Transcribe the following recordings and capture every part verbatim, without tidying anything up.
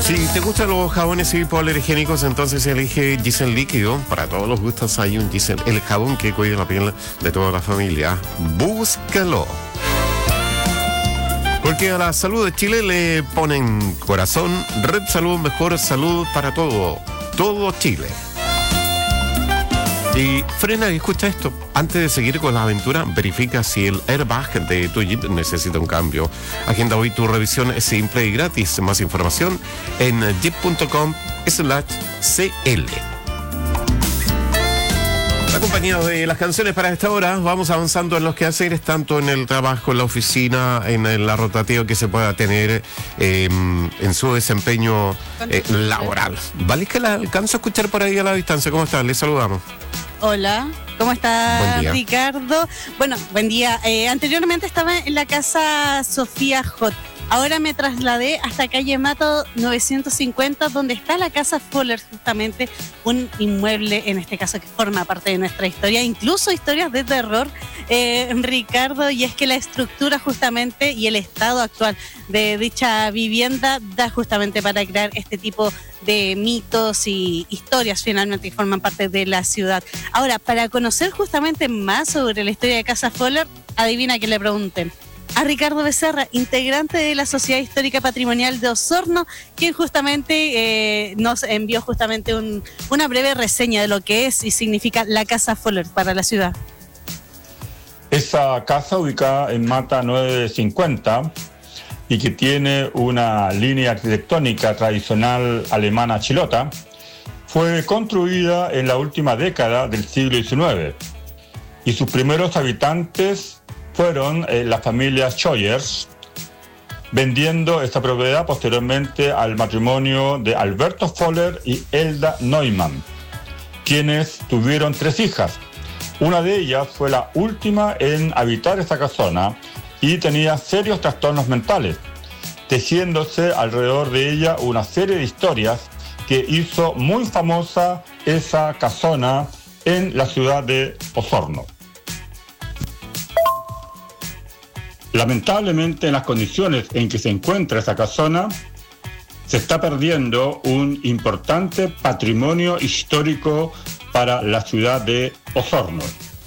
Si te gustan los jabones hipoalergénicos, entonces elige Gisel Líquido. Para todos los gustos hay un Gisel, el jabón que cuida la piel de toda la familia. Búscalo. Porque a la salud de Chile le ponen corazón. Red Salud, mejor salud para todo. Todo Chile. Y frena y escucha esto. Antes de seguir con la aventura, verifica si el airbag de tu Jeep necesita un cambio. Agenda hoy tu revisión, es simple y gratis. Más información en jeep punto com slash cl. Acompañado de las canciones para esta hora, vamos avanzando en los quehaceres, tanto en el trabajo, en la oficina, en el rotateo que se pueda tener eh, en su desempeño eh, laboral. ¿Vale? Que la alcanzo a escuchar por ahí a la distancia. ¿Cómo estás? Les saludamos. Hola, ¿cómo está Ricardo? Bueno, buen día. Eh, anteriormente estaba en la casa Sofía Hot. Ahora me trasladé hasta calle Mato novecientos cincuenta, donde está la casa Foller, justamente un inmueble, en este caso, que forma parte de nuestra historia, incluso historias de terror, eh, Ricardo, y es que la estructura justamente y el estado actual de dicha vivienda da justamente para crear este tipo de mitos y historias finalmente que forman parte de la ciudad. Ahora, para conocer justamente más sobre la historia de Casa Foller, adivina que le pregunten. A Ricardo Becerra, integrante de la Sociedad Histórica Patrimonial de Osorno, quien justamente eh, nos envió justamente un, una breve reseña de lo que es y significa la Casa Foller para la ciudad. Esa casa, ubicada en Mata novecientos cincuenta y que tiene una línea arquitectónica tradicional alemana chilota, fue construida en la última década del siglo diecinueve y sus primeros habitantes fueron eh, la familia Scheuers, vendiendo esta propiedad posteriormente al matrimonio de Alberto Foller y Elda Neumann, quienes tuvieron tres hijas. Una de ellas fue la última en habitar esta casona y tenía serios trastornos mentales, tejiéndose alrededor de ella una serie de historias que hizo muy famosa esa casona en la ciudad de Osorno. Lamentablemente, en las condiciones en que se encuentra esa casona, se está perdiendo un importante patrimonio histórico para la ciudad de Osorno.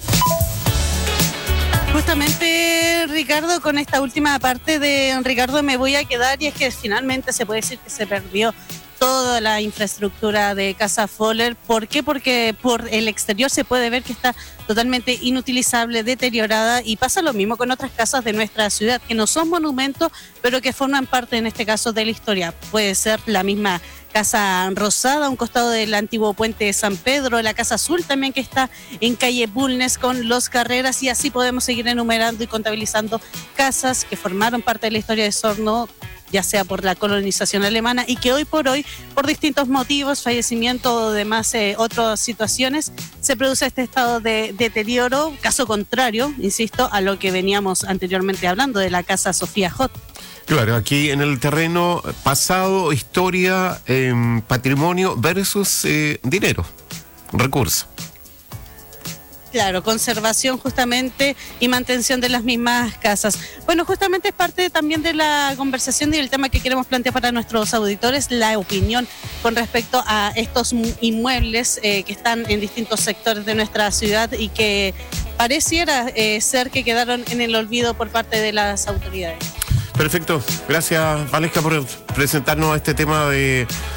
Justamente, Ricardo, con esta última parte de Ricardo me voy a quedar, y es que finalmente se puede decir que se perdió toda la infraestructura de Casa Foller. ¿Por qué? Porque por el exterior se puede ver que está totalmente inutilizable, deteriorada, y pasa lo mismo con otras casas de nuestra ciudad, que no son monumentos, pero que forman parte, en este caso, de la historia. Puede ser la misma Casa Rosada, a un costado del antiguo puente de San Pedro, la Casa Azul también, que está en calle Bulnes con Los Carreras, y así podemos seguir enumerando y contabilizando casas que formaron parte de la historia de Osorno, ya sea por la colonización alemana, y que hoy por hoy, por distintos motivos, fallecimiento o demás eh, otras situaciones, se produce este estado de deterioro, caso contrario, insisto, a lo que veníamos anteriormente hablando de la casa Sofía Hot. Claro, aquí en el terreno, pasado, historia, eh, patrimonio versus eh, dinero, recursos. Claro, conservación justamente y mantención de las mismas casas. Bueno, justamente es parte también de la conversación y el tema que queremos plantear para nuestros auditores, la opinión con respecto a estos inmuebles eh, que están en distintos sectores de nuestra ciudad y que pareciera eh, ser que quedaron en el olvido por parte de las autoridades. Perfecto, gracias Valesca por presentarnos este tema de